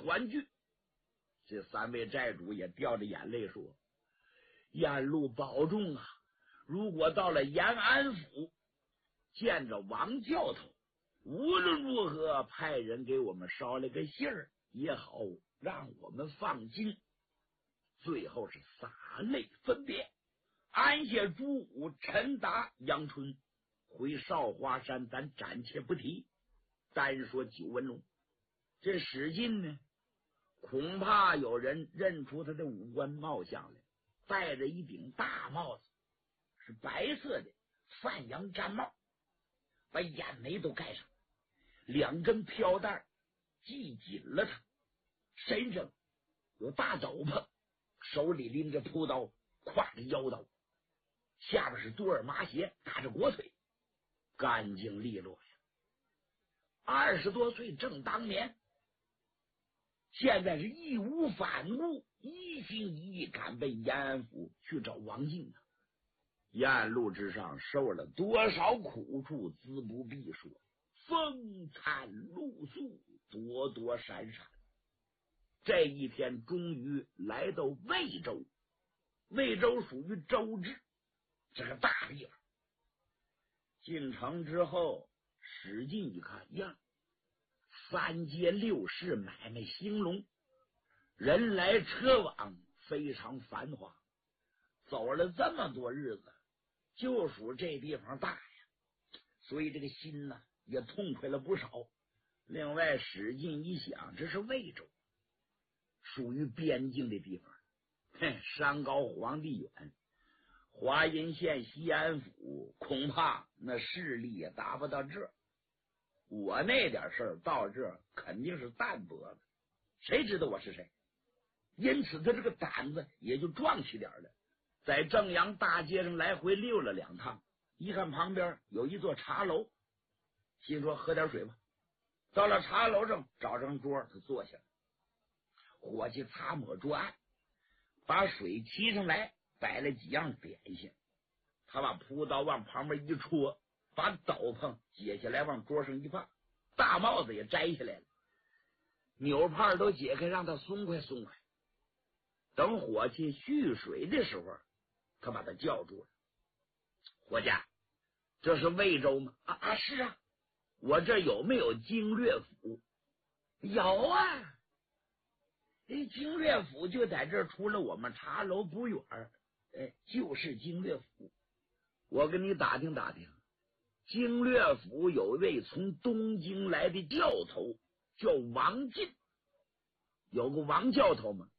团聚。这三位寨主也掉着眼泪说：沿路保重啊！如果到了延安府，见着王教头，无论如何派人给我们捎了个信儿也好，让我们放心。最后是洒泪分别，安歇朱武、陈达、杨春回少华山，咱暂且不提。单说九纹龙，这史进呢，恐怕有人认出他的五官貌相来，戴着一顶大帽子，是白色的范阳毡帽，把眼眉都盖上，两根飘带系紧了他，身上有大斗篷，手里拎着朴刀，挎着腰刀，下边是多尔麻鞋，打着裹腿，干净利落呀。20多岁正当年，现在是义无反顾，一心一意赶奔延安府去找王进啊。沿路之上受了多少苦处，自不必说，风餐露宿，躲躲闪闪。这一天终于来到魏州，魏州属于州治，这个大地方。进城之后，史进一看呀，三街六市买卖兴隆，人来车往，非常繁华。走了这么多日子，就属这地方大呀，所以这个心呢也痛快了不少。另外史进一想，这是魏州，属于边境的地方，山高皇帝远，华阴县西安府恐怕那势力也达不到这儿。我那点事儿到这儿肯定是淡薄了，谁知道我是谁？因此他这个胆子也就壮起点了。在正阳大街上来回溜了2趟，一看旁边有一座茶楼，心说喝点水吧。到了茶楼上找张桌，他坐下了，伙计擦抹桌案，把水提上来，摆了几样点心。他把朴刀往旁边一戳，把斗篷解下来往桌上一放，大帽子也摘下来了，纽帕都解开，让他松快松快。等伙计续水的时候，他把他叫住了：伙计，这是魏州吗？是啊。我这有没有经略府？有啊，经略府就在这儿，出了我们茶楼不远，就是经略府。我跟你打听打听，经略府有一位从东京来的教头，叫王进，有个王教头吗？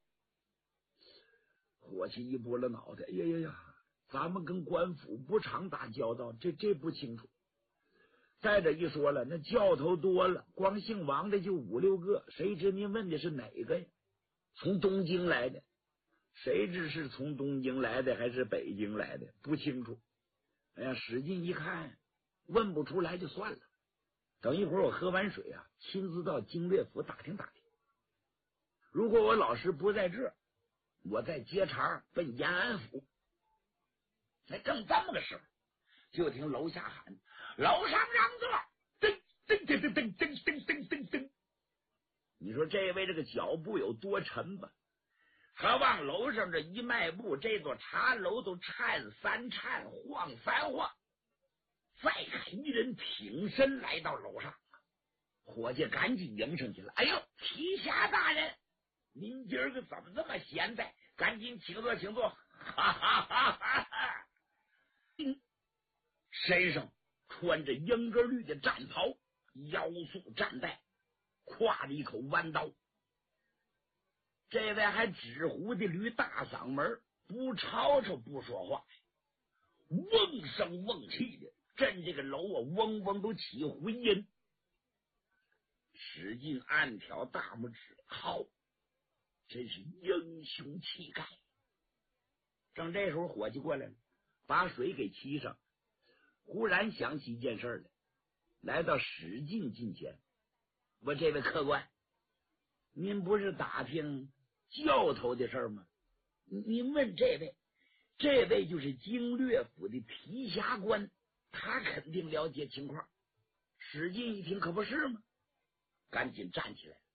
伙计一拨了脑袋，呀，咱们跟官府不常打交道，这不清楚。再者一说了，那教头多了，光姓王的就5、6个，谁知您问的是哪个呀？从东京来的，谁知是从东京来的还是北京来的，不清楚。哎呀，史进一看问不出来就算了，等一会儿我喝完水啊，亲自到经略府打听打听。如果我老师不在这，我再接茬奔延安府。才正这么个时候，就听楼下喊：楼上让座！噔噔噔噔噔噔噔噔噔。你说这位这个脚步有多沉吧？他往楼上这一迈步，这座茶楼都颤3颤，晃3晃。再看一人挺身来到楼上，伙计赶紧迎上去了：哎呦，提辖大人，您今儿个怎么这么闲在？赶紧请坐请坐。哈哈哈哈哈！身上穿着英格绿的战袍，腰束战带，挎着一口弯刀。这位还纸糊的驴大嗓门，不吵吵不说话，瓮声瓮气的震这个楼啊，嗡嗡都起回音。使劲暗挑大拇指，好，真是英雄气概。正这时候伙计过来了，把水给沏上，忽然想起一件事来，来到史进近前：我这位客官，您不是打听教头的事吗？您问这位就是经略府的提辖官，他肯定了解情况。史进一听，可不是吗？赶紧站起来，